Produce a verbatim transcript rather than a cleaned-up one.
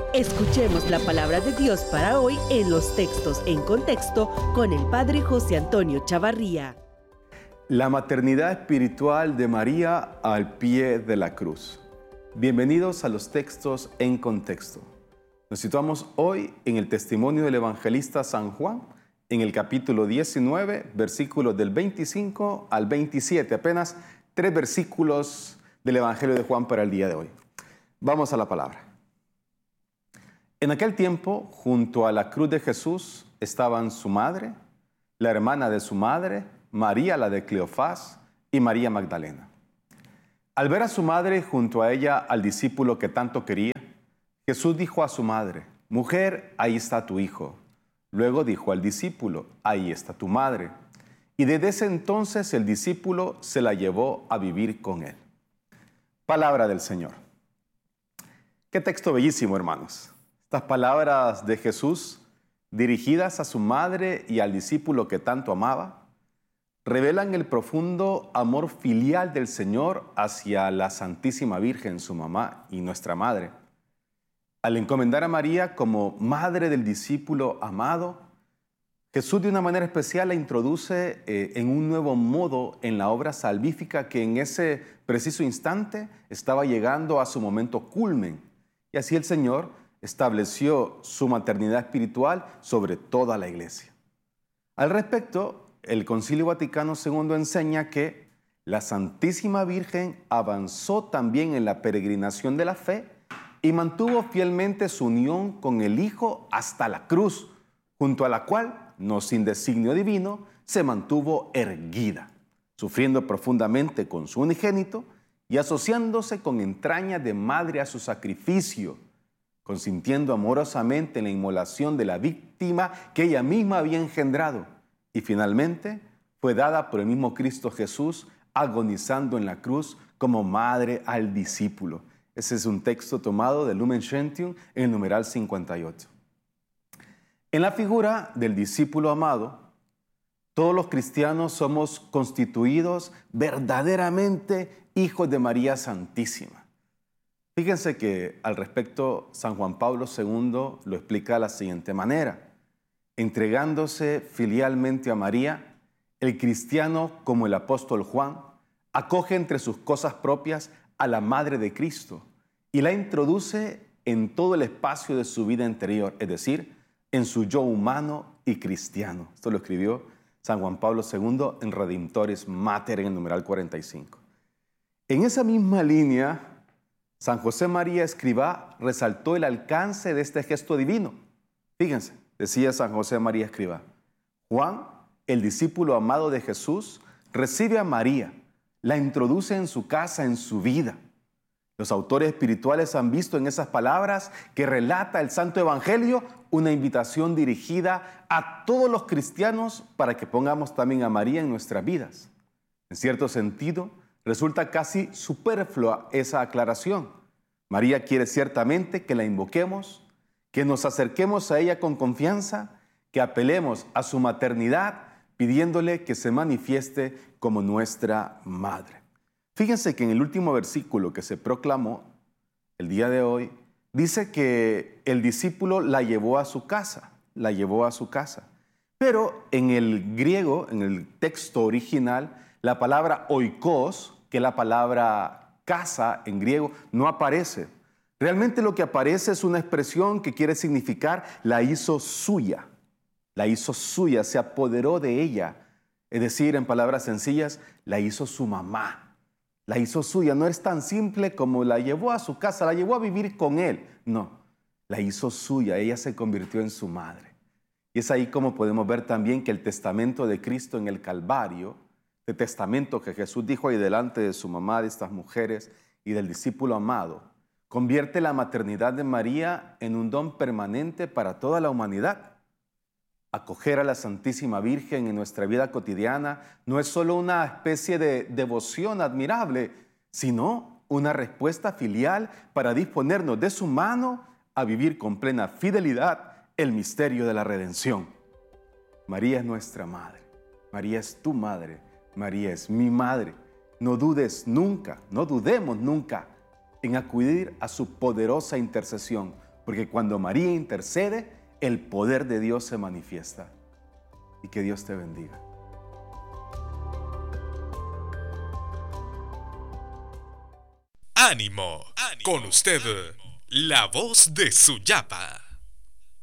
Escuchemos la palabra de Dios para hoy en los textos en contexto con el Padre José Antonio Chavarría. La maternidad espiritual de María al pie de la cruz. Bienvenidos a los textos en contexto. Nos situamos hoy en el testimonio del evangelista San Juan, en el capítulo diecinueve, versículos del veinticinco al veintisiete, apenas tres versículos del Evangelio de Juan para el día de hoy. Vamos a la palabra. En aquel tiempo, junto a la cruz de Jesús, estaban su madre, la hermana de su madre, María la de Cleofás y María Magdalena. Al ver a su madre junto a ella al discípulo que tanto quería, Jesús dijo a su madre: «Mujer, ahí está tu hijo». Luego dijo al discípulo: «Ahí está tu madre». Y desde ese entonces el discípulo se la llevó a vivir con él. Palabra del Señor. Qué texto bellísimo, hermanos. Estas palabras de Jesús, dirigidas a su madre y al discípulo que tanto amaba, revelan el profundo amor filial del Señor hacia la Santísima Virgen, su mamá y nuestra madre. Al encomendar a María como madre del discípulo amado, Jesús de una manera especial la introduce eh, en un nuevo modo en la obra salvífica que en ese preciso instante estaba llegando a su momento culmen. Y así el Señor estableció su maternidad espiritual sobre toda la iglesia. Al respecto, el Concilio Vaticano segundo enseña que la Santísima Virgen avanzó también en la peregrinación de la fe y mantuvo fielmente su unión con el Hijo hasta la cruz, junto a la cual, no sin designio divino, se mantuvo erguida, sufriendo profundamente con su unigénito y asociándose con entraña de madre a su sacrificio, consintiendo amorosamente en la inmolación de la víctima que ella misma había engendrado, y finalmente fue dada por el mismo Cristo Jesús, agonizando en la cruz como madre al discípulo. Ese es un texto tomado de Lumen Gentium en el numeral cincuenta y ocho. En la figura del discípulo amado, todos los cristianos somos constituidos verdaderamente hijos de María Santísima. Fíjense que al respecto San Juan Pablo segundo lo explica de la siguiente manera: entregándose filialmente a María, el cristiano, como el apóstol Juan, acoge entre sus cosas propias a la Madre de Cristo y la introduce en todo el espacio de su vida interior, es decir, en su yo humano y cristiano. Esto lo escribió San Juan Pablo segundo en Redemptoris Mater en el numeral cuarenta y cinco. En esa misma línea, San José María Escrivá resaltó el alcance de este gesto divino. Fíjense, decía San José María Escrivá: Juan, el discípulo amado de Jesús, recibe a María, la introduce en su casa, en su vida. Los autores espirituales han visto en esas palabras que relata el Santo Evangelio una invitación dirigida a todos los cristianos para que pongamos también a María en nuestras vidas. En cierto sentido, resulta casi superflua esa aclaración. María quiere ciertamente que la invoquemos, que nos acerquemos a ella con confianza, que apelemos a su maternidad pidiéndole que se manifieste como nuestra madre. Fíjense que en el último versículo que se proclamó el día de hoy, dice que el discípulo la llevó a su casa, la llevó a su casa. Pero en el griego, en el texto original, la palabra oikos, que es la palabra casa en griego, no aparece. Realmente lo que aparece es una expresión que quiere significar la hizo suya. La hizo suya, se apoderó de ella. Es decir, en palabras sencillas, la hizo su mamá. La hizo suya. No es tan simple como la llevó a su casa, la llevó a vivir con él. No, la hizo suya. Ella se convirtió en su madre. Y es ahí como podemos ver también que el testamento de Cristo en el Calvario, el testamento que Jesús dijo ahí delante de su mamá, de estas mujeres y del discípulo amado, convierte la maternidad de María en un don permanente para toda la humanidad. Acoger a la Santísima Virgen en nuestra vida cotidiana no es solo una especie de devoción admirable, sino una respuesta filial para disponernos de su mano a vivir con plena fidelidad el misterio de la redención. María es nuestra madre, María es tu madre, María es mi madre. No dudes nunca, no dudemos nunca en acudir a su poderosa intercesión, porque cuando María intercede, el poder de Dios se manifiesta. Y que Dios te bendiga. Ánimo, ánimo, con usted, ánimo. La voz de Suyapa.